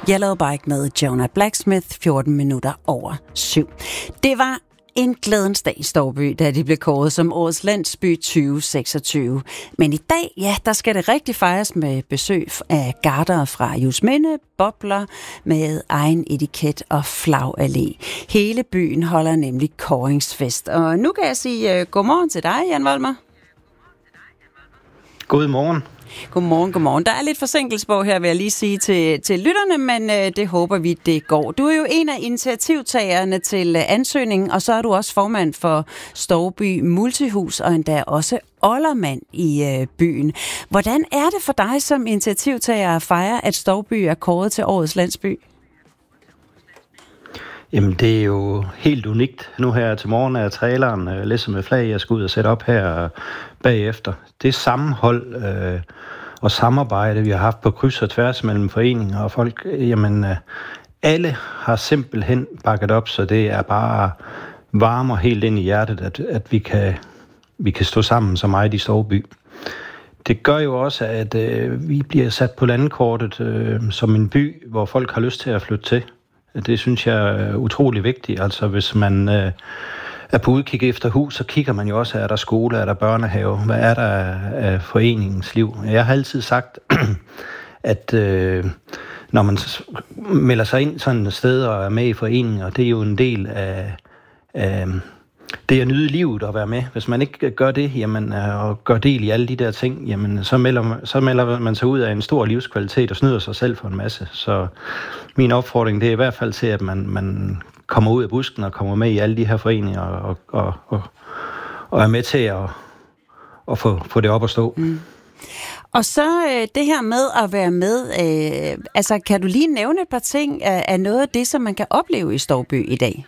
Yellow Bike med Jonah Blacksmith, 14 minutter over 7. Det var en glædens dag i Stouby, da de blev kåret som årets landsby 2026. Men i dag, ja, der skal det rigtig fejres med besøg af garder fra Juelsminde, bobler med egen etiket og flagallé. Hele byen holder nemlig kåringsfest. Og nu kan jeg sige godmorgen til dig, Jan Volmer. Godmorgen. Godmorgen. Der er lidt forsinkelse på her, vil jeg lige sige til lytterne, men det håber vi, det går. Du er jo en af initiativtagerne til ansøgningen, og så er du også formand for Stouby Multihus, og endda også oldermand i byen. Hvordan er det for dig som initiativtager at fejre, at Stouby er kåret til årets landsby? Jamen, det er jo helt unikt. Nu her til morgen er traileren ligesom med flag, jeg skal ud og sætte op her bagefter. Det sammenhold og samarbejde, vi har haft på kryds og tværs mellem foreninger og folk, jamen, alle har simpelthen bakket op, så det er bare varmer helt ind i hjertet, at vi kan stå sammen så meget i Stouby. Det gør jo også, at vi bliver sat på landkortet som en by, hvor folk har lyst til at flytte til. Det synes jeg er utrolig vigtigt. Altså hvis man er på udkig efter hus, så kigger man jo også, er der skole, er der børnehave, hvad er der af foreningens liv. Jeg har altid sagt, at når man melder sig ind sådan et sted og er med i foreninger, det er jo en del af det at nyde livet og være med. Hvis man ikke gør det, jamen, og gør del i alle de der ting, jamen, så melder man sig ud af en stor livskvalitet og snyder sig selv for en masse. Så min opfordring, det er i hvert fald til, at man kommer ud af busken og kommer med i alle de her foreninger og er med til at få det op at stå. Mm. Og så det her med at være med, altså kan du lige nævne et par ting af noget af det, som man kan opleve i Stouby i dag?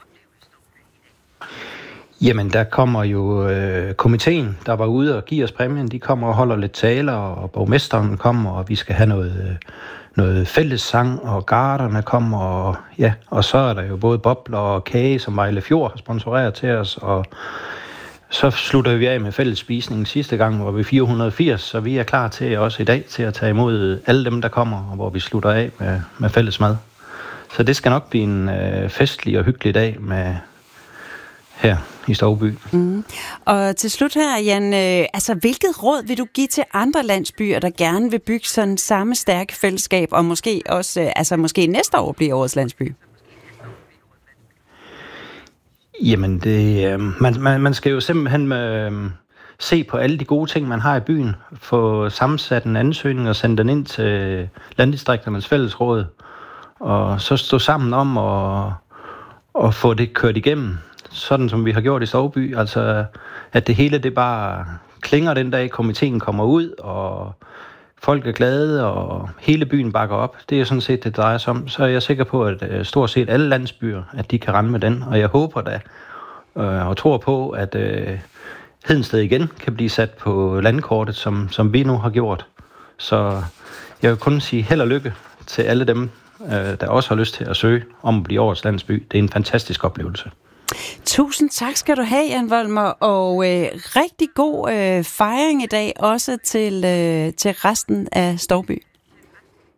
Jamen, der kommer jo komiteen, der var ude og give os præmien, de kommer og holder lidt taler, og borgmesteren kommer, og vi skal have noget fællessang, og garderne kommer, og så er der jo både bobler og kage, som Vejle Fjord har sponsoreret til os, og så slutter vi af med fællesspisningen. Sidste gang var vi 480, så vi er klar til også i dag til at tage imod alle dem, der kommer, og hvor vi slutter af med fælles mad. Så det skal nok blive en festlig og hyggelig dag med her i Stouby. Mm. Og til slut her, Jan, altså hvilket råd vil du give til andre landsbyer, der gerne vil bygge sådan samme stærke fællesskab, og måske også, måske næste år blive årets landsby? Jamen, man skal jo simpelthen se på alle de gode ting, man har i byen, få sammensat en ansøgning og sende den ind til Landdistrikternes Fællesråd, og så stå sammen om og få det kørt igennem, sådan som vi har gjort i Stouby, altså at det hele det bare klinger den dag, komiteen kommer ud, og folk er glade, og hele byen bakker op. Det er sådan set, det drejer sig om. Så er jeg sikker på, at stort set alle landsbyer, at de kan rende med den, og jeg håber da, og tror på, at Hedensted igen kan blive sat på landkortet, som vi nu har gjort. Så jeg vil kun sige held og lykke til alle dem, der også har lyst til at søge om at blive årets landsby. Det er en fantastisk oplevelse. Tusind tak skal du have, Jan Volmer, og rigtig god fejring i dag, også til resten af Stouby.